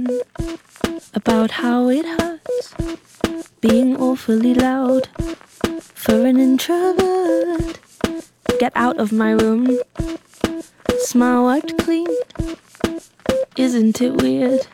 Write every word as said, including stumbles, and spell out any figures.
about how it hurts being awfully loud for an introvert. Get out of my room. Smile wiped clean. Isn't it weird?